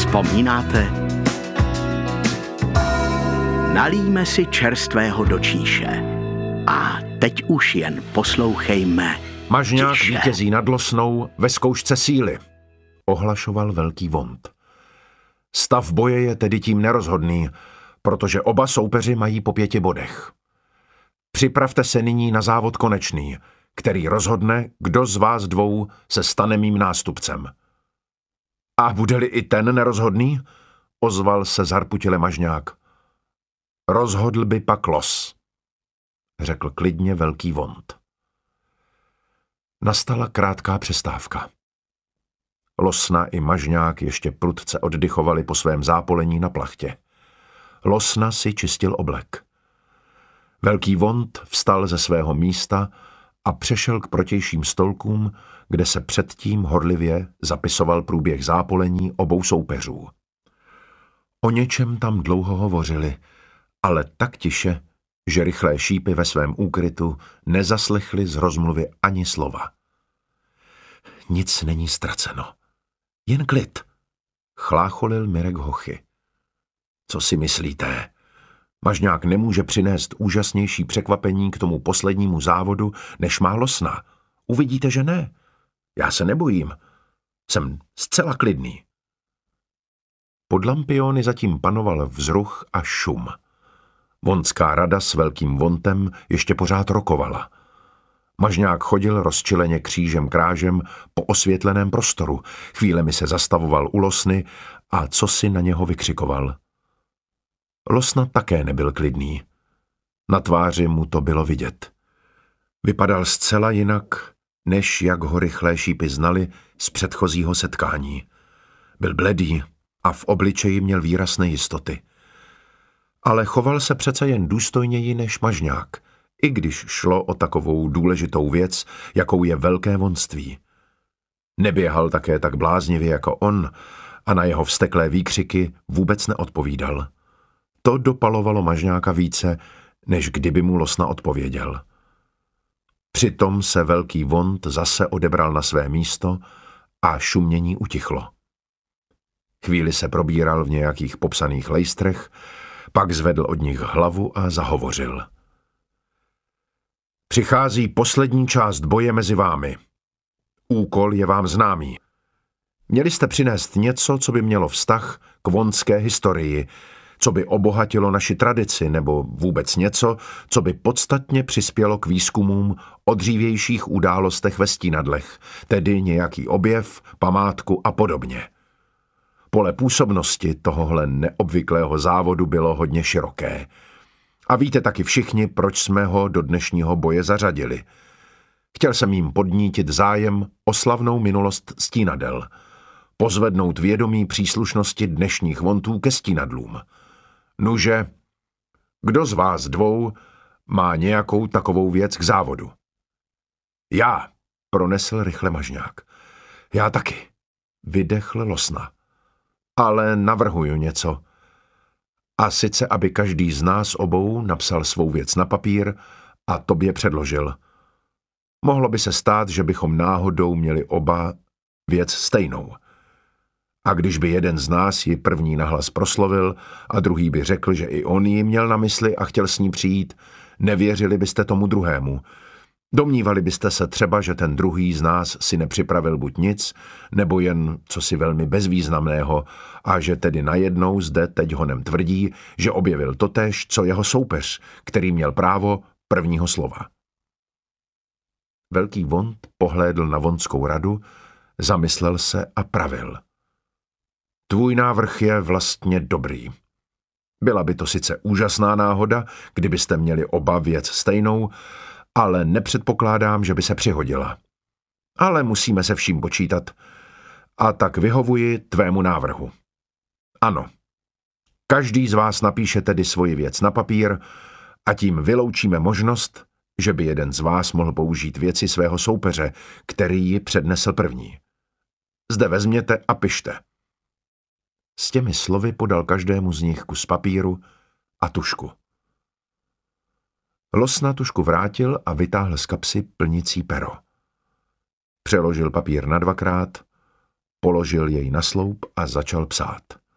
Vzpomínáte? Nalijme si čerstvého do číše. A teď už jen poslouchejme. Mažňák tiše. vítězí nad Losnou ve zkoušce síly, ohlašoval Velký Vont. Stav boje je tedy tím nerozhodný, protože oba soupeři mají po 5 bodech. Připravte se nyní na závod konečný, který rozhodne, kdo z vás dvou se stane mým nástupcem. A bude-li i ten nerozhodný? Ozval se zarputile Mažňák. Rozhodl by pak los, řekl klidně Velký Vont. Nastala krátká přestávka. Losna i Mažňák ještě prudce oddychovali po svém zápolení na plachtě. Losna si čistil oblek. Velký Vont vstal ze svého místa a přešel k protějším stolkům, kde se předtím horlivě zapisoval průběh zápolení obou soupeřů. O něčem tam dlouho hovořili, ale tak tiše, že rychlé šípy ve svém úkrytu nezaslechly z rozmluvy ani slova. Nic není ztraceno. Jen klid, chlácholil Mirek Hochy. Co si myslíte? Mažňák nemůže přinést úžasnější překvapení k tomu poslednímu závodu, než má Losna. Uvidíte, že ne. Já se nebojím. Jsem zcela klidný. Pod lampiony zatím panoval vzruch a šum. Vontská rada s Velkým Vontem ještě pořád rokovala. Mažňák chodil rozčileně křížem krážem po osvětleném prostoru, chvílemi se zastavoval u Losny a cosi na něho vykřikoval. Losna také nebyl klidný. Na tváři mu to bylo vidět. Vypadal zcela jinak, než jak ho rychlé šípy znali z předchozího setkání. Byl bledý a v obličeji měl výraz nejistoty. Ale choval se přece jen důstojněji než Mažňák, i když šlo o takovou důležitou věc, jakou je velké vonství. Neběhal také tak bláznivě jako on a na jeho vzteklé výkřiky vůbec neodpovídal. To dopalovalo Mažňáka více, než kdyby mu Losna odpověděl. Přitom se Velký Vont zase odebral na své místo a šumění utichlo. Chvíli se probíral v nějakých popsaných lejstrech, pak zvedl od nich hlavu a zahovořil. Přichází poslední část boje mezi vámi. Úkol je vám známý. Měli jste přinést něco, co by mělo vztah k vontské historii, co by obohatilo naši tradici, nebo vůbec něco, co by podstatně přispělo k výzkumům o dřívějších událostech ve Stínadlech, tedy nějaký objev, památku a podobně. Pole působnosti tohohle neobvyklého závodu bylo hodně široké. A víte taky všichni, proč jsme ho do dnešního boje zařadili. Chtěl jsem jim podnítit zájem o slavnou minulost Stínadel, pozvednout vědomí příslušnosti dnešních Vontů ke Stínadlům. Nuže, kdo z vás dvou má nějakou takovou věc k závodu? Já, pronesl rychle Mažňák. Já taky, vydechl Losna. Ale navrhuju něco. A sice, aby každý z nás obou napsal svou věc na papír a tobě předložil. Mohlo by se stát, že bychom náhodou měli oba věc stejnou. A když by jeden z nás ji první nahlas proslovil a druhý by řekl, že i on ji měl na mysli a chtěl s ní přijít, nevěřili byste tomu druhému. Domnívali byste se třeba, že ten druhý z nás si nepřipravil buď nic, nebo jen cosi velmi bezvýznamného a že tedy najednou zde teď honem tvrdí, že objevil totéž, co jeho soupeř, který měl právo prvního slova. Velký Vont pohlédl na Vontskou radu, zamyslel se a pravil. Tvůj návrh je vlastně dobrý. Byla by to sice úžasná náhoda, kdybyste měli oba věc stejnou, ale nepředpokládám, že by se přihodila. Ale musíme se vším počítat. A tak vyhovuji tvému návrhu. Ano. Každý z vás napíše tedy svoji věc na papír a tím vyloučíme možnost, že by jeden z vás mohl použít věci svého soupeře, který ji přednesl první. Zde vezměte a pište. S těmi slovy podal každému z nich kus papíru a tužku. Losna tužku vrátil a vytáhl z kapsy plnicí pero. Přeložil papír na 2krát, položil jej na sloup a začal psát.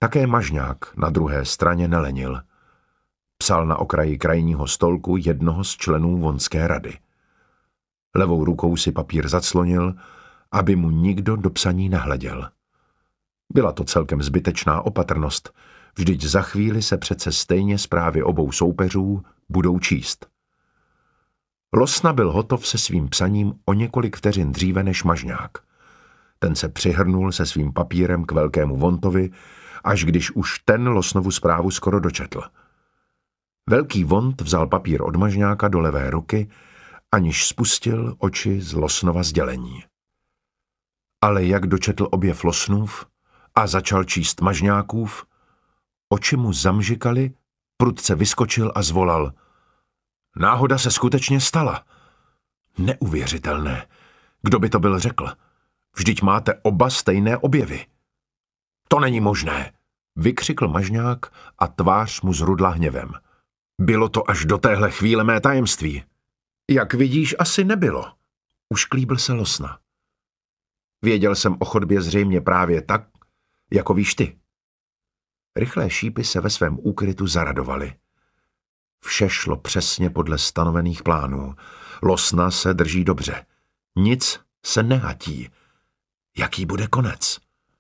Také Mažňák na druhé straně nelenil. Psal na okraji krajního stolku jednoho z členů Vonské rady. Levou rukou si papír zaclonil, aby mu nikdo do psaní nehleděl. Byla to celkem zbytečná opatrnost, vždyť za chvíli se přece stejně zprávy obou soupeřů budou číst. Losna byl hotov se svým psaním o několik vteřin dříve než Mažňák. Ten se přihrnul se svým papírem k velkému Vontovi, až když už ten Losnovu zprávu skoro dočetl. Velký Vont vzal papír od Mažňáka do levé ruky, aniž spustil oči z Losnova sdělení. Ale jak dočetl objev Losnův a začal číst Mažňákův, oči mu zamžikaly, prudce vyskočil a zvolal: Náhoda se skutečně stala. Neuvěřitelné. Kdo by to byl řekl? Vždyť máte oba stejné objevy. To není možné, vykřikl Mažňák a tvář mu zrudla hněvem. Bylo to až do téhle chvíle mé tajemství. Jak vidíš, asi nebylo, ušklíbil se Losna. Věděl jsem o chodbě zřejmě právě tak, jako víš ty. Rychlé šípy se ve svém úkrytu zaradovaly. Vše šlo přesně podle stanovených plánů. Losna se drží dobře. Nic se nehatí. Jaký bude konec?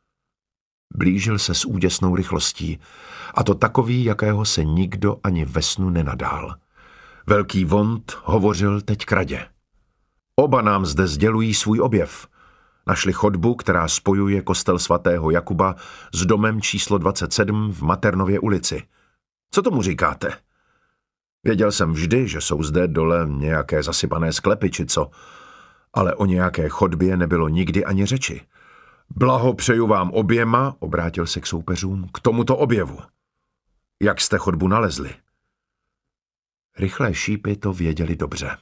Blížil se s úděsnou rychlostí, a to takový, jakého se nikdo ani ve snu nenadál. Velký Vont hovořil teď k radě. Oba nám zde sdělují svůj objev. Našli chodbu, která spojuje kostel svatého Jakuba s domem číslo 27 v Maternově ulici. Co tomu říkáte? Věděl jsem vždy, že jsou zde dole nějaké zasypané sklepy či co, ale o nějaké chodbě nebylo nikdy ani řeči. Blahopřeju vám oběma, obrátil se k soupeřům, k tomuto objevu. Jak jste chodbu nalezli? Rychlé šípy to věděli dobře.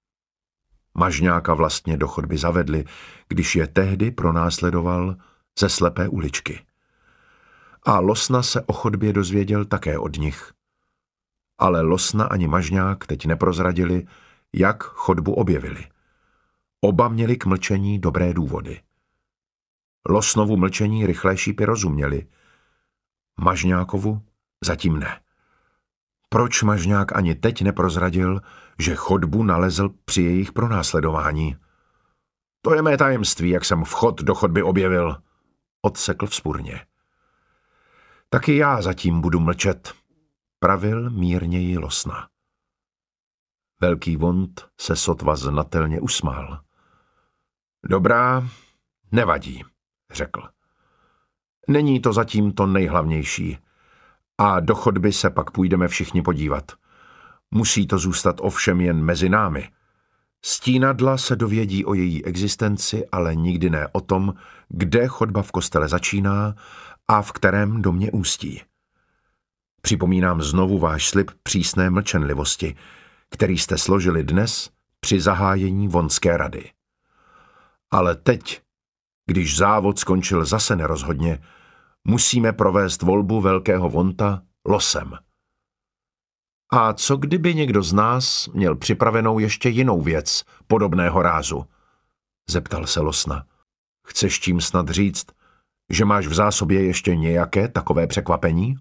Mažňáka vlastně do chodby zavedli, když je tehdy pronásledoval ze slepé uličky. A Losna se o chodbě dozvěděl také od nich. Ale Losna ani Mažňák teď neprozradili, jak chodbu objevili. Oba měli k mlčení dobré důvody. Losnovu mlčení rychlé šípy rozuměli. Mažňákovu zatím ne. Proč Mažňák ani teď neprozradil, že chodbu nalezl při jejich pronásledování? To je mé tajemství, jak jsem vchod do chodby objevil, odsekl vzpurně. Taky já zatím budu mlčet, pravil mírněji Losna. Velký Vont se sotva znatelně usmál. Dobrá, nevadí, řekl. Není to zatím to nejhlavnější. A do chodby se pak půjdeme všichni podívat. Musí to zůstat ovšem jen mezi námi. Stínadla se dovědí o její existenci, ale nikdy ne o tom, kde chodba v kostele začíná a v kterém domě ústí. Připomínám znovu váš slib přísné mlčenlivosti, který jste složili dnes při zahájení Vonské rady. Ale teď, když závod skončil zase nerozhodně, musíme provést volbu velkého Vonta losem. A co kdyby někdo z nás měl připravenou ještě jinou věc podobného rázu? Zeptal se Losna. Chceš tím snad říct, že máš v zásobě ještě nějaké takové překvapení?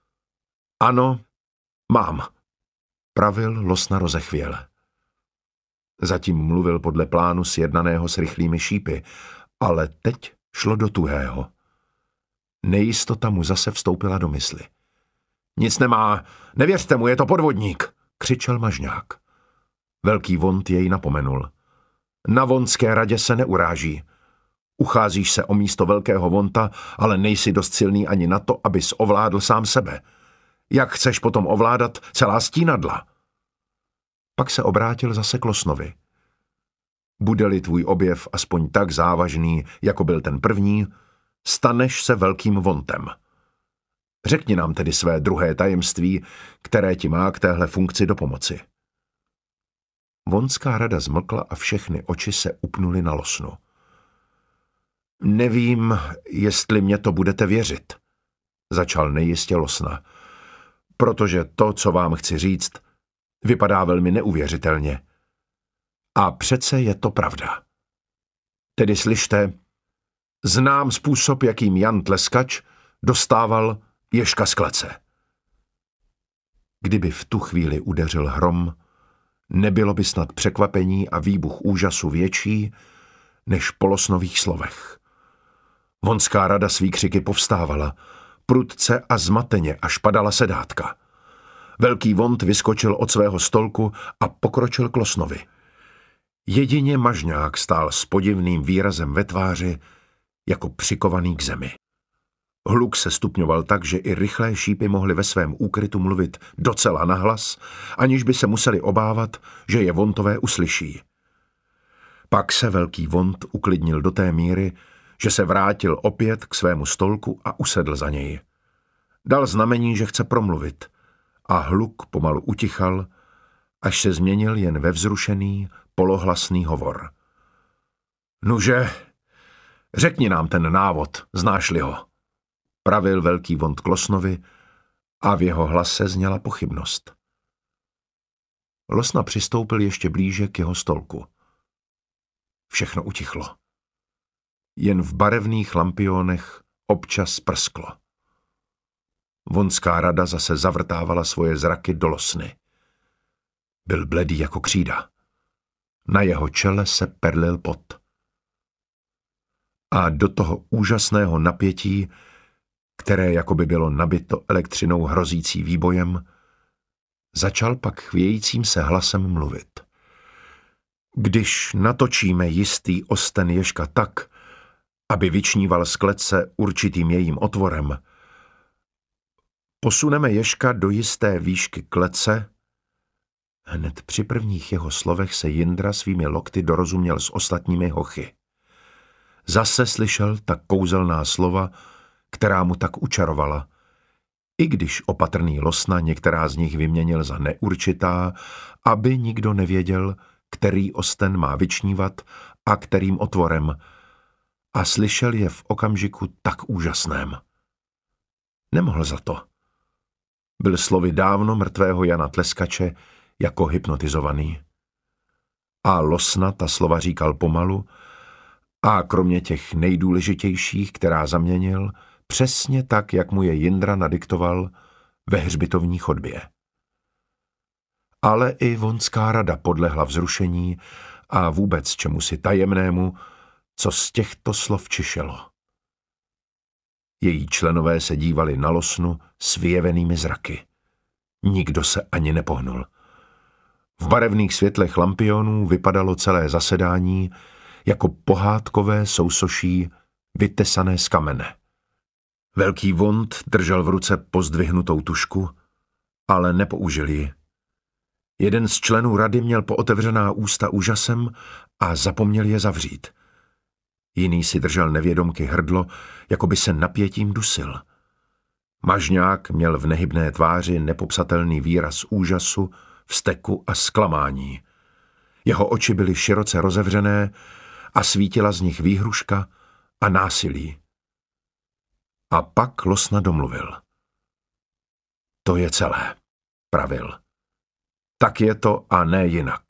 Ano, mám, pravil Losna rozechvěle. Zatím mluvil podle plánu sjednaného s rychlými šípy, ale teď šlo do tuhého. Nejistota mu zase vstoupila do mysli. Nic nemá, nevěřte mu, je to podvodník, křičel Mažňák. Velký Vont jej napomenul. Na Vonské radě se neuráží. Ucházíš se o místo velkého Vonta, ale nejsi dost silný ani na to, abys ovládl sám sebe. Jak chceš potom ovládat celá stínadla? Pak se obrátil zase k Losnovi. Bude-li tvůj objev aspoň tak závažný, jako byl ten první, staneš se velkým Vontem. Řekni nám tedy své druhé tajemství, které ti má k téhle funkci dopomoci. Vonská rada zmlkla a všechny oči se upnuly na Losnu. Nevím, jestli mě to budete věřit, začal nejistě Losna, protože to, co vám chci říct, vypadá velmi neuvěřitelně. A přece je to pravda. Tedy slyšte, znám způsob, jakým Jan Tleskač dostával Ježka z klece. Kdyby v tu chvíli udeřil hrom, nebylo by snad překvapení a výbuch úžasu větší než po Losnových slovech. Vonská rada svý křiky povstávala, prudce a zmateně, až padala sedátka. Velký Vont vyskočil od svého stolku a pokročil k Losnovi. Jedině Mažňák stál s podivným výrazem ve tváři, jako přikovaný k zemi. Hluk se stupňoval tak, že i rychlé šípy mohly ve svém úkrytu mluvit docela nahlas, aniž by se museli obávat, že je Vontové uslyší. Pak se velký Vont uklidnil do té míry, že se vrátil opět k svému stolku a usedl za něj. Dal znamení, že chce promluvit, a hluk pomalu utichal, až se změnil jen ve vzrušený, polohlasný hovor. Nuže, řekni nám ten návod, znáš-li ho, pravil velký Vont k Losnovi a v jeho hlase zněla pochybnost. Losna přistoupil ještě blíže k jeho stolku. Všechno utichlo. Jen v barevných lampionech občas prsklo. Vonská rada zase zavrtávala svoje zraky do Losny. Byl bledý jako křída. Na jeho čele se perlil pot. A do toho úžasného napětí, které jakoby bylo nabito elektřinou hrozící výbojem, začal pak chvějícím se hlasem mluvit. Když natočíme jistý osten ježka tak, aby vyčníval z klece určitým jejím otvorem, posuneme ježka do jisté výšky klece. Hned při prvních jeho slovech se Jindra svými lokty dorozuměl s ostatními hochy. Zase slyšel ta kouzelná slova, která mu tak učarovala, i když opatrný Losna některá z nich vyměnil za neurčitá, aby nikdo nevěděl, který osten má vyčnívat a kterým otvorem, a slyšel je v okamžiku tak úžasném. Nemohl za to. Byl slovy dávno mrtvého Jana Tleskače jako hypnotizovaný. A Losna ta slova říkal pomalu a kromě těch nejdůležitějších, která zaměnil, přesně tak, jak mu je Jindra nadiktoval ve hřbitovní chodbě. Ale i Vonská rada podlehla vzrušení a vůbec čemusi tajemnému, co z těchto slov čišelo. Její členové se dívali na Losnu s vyjevenými zraky. Nikdo se ani nepohnul. V barevných světlech lampionů vypadalo celé zasedání jako pohádkové sousoší vytesané z kamene. Velký Vont držel v ruce pozdvihnutou tužku, ale nepoužil ji. Jeden z členů rady měl pootevřená ústa úžasem a zapomněl je zavřít. Jiný si držel nevědomky hrdlo, jako by se napětím dusil. Mažňák měl v nehybné tváři nepopsatelný výraz úžasu, vzteku a zklamání. Jeho oči byly široce rozevřené a svítila z nich výhruška a násilí. A pak Losna domluvil. To je celé, pravil. Tak je to a ne jinak.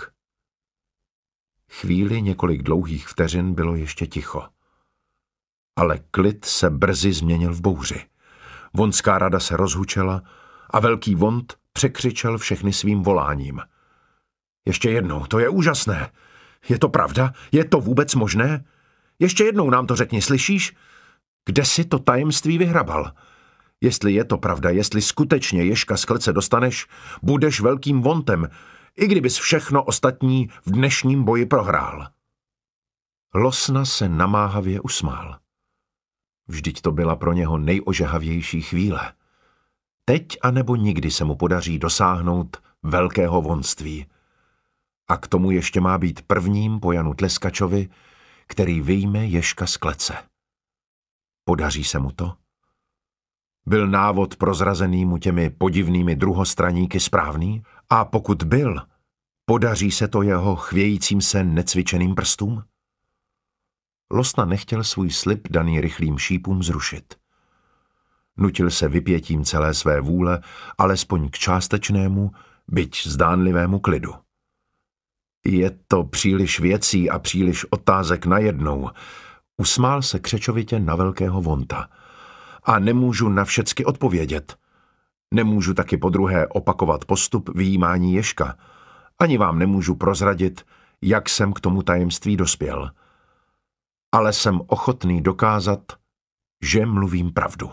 Chvíli několik dlouhých vteřin bylo ještě ticho. Ale klid se brzy změnil v bouři. Vonská rada se rozhučela a velký Vont překřičel všechny svým voláním. Ještě jednou, to je úžasné. Je to pravda? Je to vůbec možné? Ještě jednou nám to řekni, slyšíš? Kde si to tajemství vyhrabal? Jestli je to pravda, jestli skutečně ježka z klece dostaneš, budeš velkým Vontem, i kdybys všechno ostatní v dnešním boji prohrál. Losna se namáhavě usmál. Vždyť to byla pro něho nejožehavější chvíle. Teď anebo nikdy se mu podaří dosáhnout velkého vonství. A k tomu ještě má být prvním po Janu Tleskačovi, který vyjme ježka z klece. Podaří se mu to? Byl návod prozrazený mu těmi podivnými druhostraníky správný? A pokud byl, podaří se to jeho chvějícím se necvičeným prstům? Losna nechtěl svůj slib daný rychlým šípům zrušit. Nutil se vypětím celé své vůle, alespoň k částečnému, byť zdánlivému klidu. Je to příliš věcí a příliš otázek najednou, usmál se křečovitě na velkého Vonta. a nemůžu na všecky odpovědět. Nemůžu taky podruhé opakovat postup vyjímání ježka. Ani vám nemůžu prozradit, jak jsem k tomu tajemství dospěl. Ale jsem ochotný dokázat, že mluvím pravdu.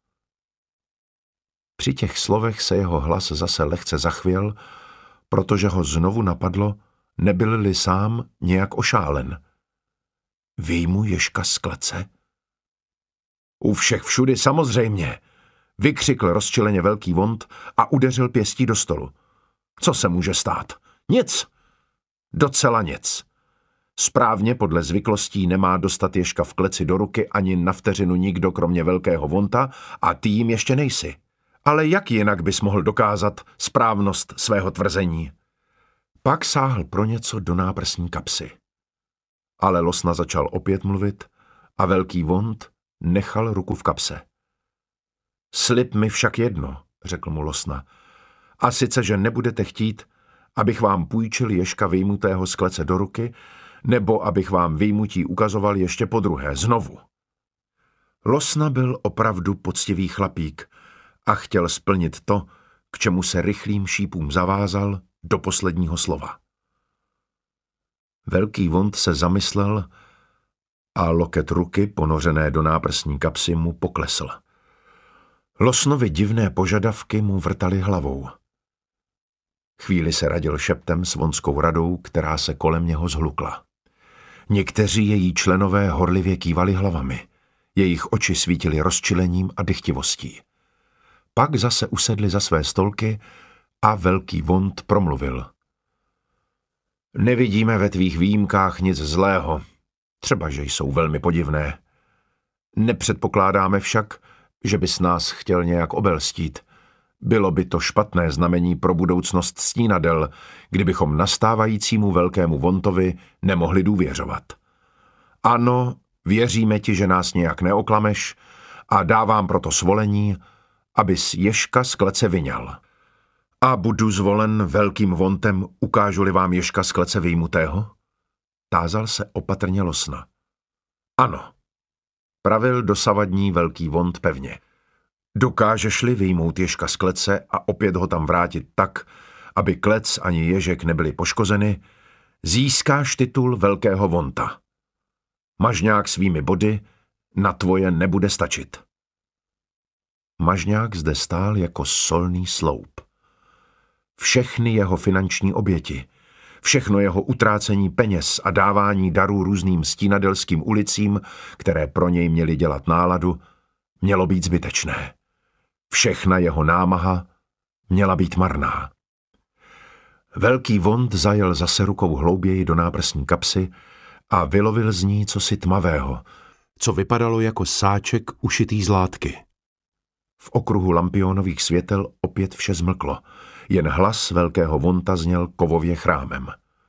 Při těch slovech se jeho hlas zase lehce zachvěl, protože ho znovu napadlo, nebyl-li sám nějak ošálen. Vyjmu ježka z klece? U všech všudy samozřejmě, vykřikl rozčileně velký Vont a udeřil pěstí do stolu. Co se může stát? Nic. Docela nic. Správně podle zvyklostí nemá dostat ježka v kleci do ruky ani na vteřinu nikdo kromě velkého Vonta a ty jim ještě nejsi. Ale jak jinak bys mohl dokázat správnost svého tvrzení? Pak sáhl pro něco do náprsní kapsy. Ale Losna začal opět mluvit a velký Vont nechal ruku v kapse. Slib mi však jedno, řekl mu Losna, a sice, že nebudete chtít, abych vám půjčil ježka vyjmutého z klece do ruky, nebo abych vám vyjmutí ukazoval ještě podruhé, znovu. Losna byl opravdu poctivý chlapík a chtěl splnit to, k čemu se rychlým šípům zavázal do posledního slova. Velký Vont se zamyslel a loket ruky, ponořené do náprsní kapsy, mu poklesl. Losnovi divné požadavky mu vrtaly hlavou. Chvíli se radil šeptem s Vonskou radou, která se kolem něho zhlukla. Někteří její členové horlivě kývali hlavami. Jejich oči svítily rozčilením a dychtivostí. Pak zase usedli za své stolky a velký Vont promluvil. Nevidíme ve tvých výjimkách nic zlého, třeba že jsou velmi podivné. Nepředpokládáme však, že bys nás chtěl nějak obelstít. Bylo by to špatné znamení pro budoucnost stínadel, kdybychom nastávajícímu velkému Vontovi nemohli důvěřovat. Ano, věříme ti, že nás nějak neoklameš a dávám proto svolení, abys ježka z klece vyňal. A budu zvolen velkým Vontem, ukážu-li vám ježka z klece vyjmutého? Tázal se opatrně Losna. Ano, pravil dosavadní velký Vont pevně. Dokážeš-li vyjmout ježka z klece a opět ho tam vrátit tak, aby klec ani ježek nebyly poškozeny, získáš titul velkého Vonta. Mažňák svými body na tvoje nebude stačit. Mažňák zde stál jako solný sloup. Všechny jeho finanční oběti, všechno jeho utrácení peněz a dávání darů různým stínadelským ulicím, které pro něj měly dělat náladu, mělo být zbytečné. Všechna jeho námaha měla být marná. Velký Vont zajel zase rukou hlouběji do náprsní kapsy a vylovil z ní cosi tmavého, co vypadalo jako sáček ušitý z látky. V okruhu lampionových světel opět vše zmlklo, jen hlas velkého Vonta zněl kovově chrámem.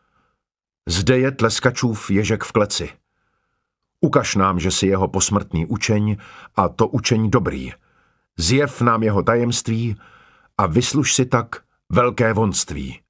Zde je tleskačův ježek v kleci. Ukaž nám, že jsi jeho posmrtný učeň a to učeň dobrý. Zjev nám jeho tajemství a vysluž si tak velké vonství.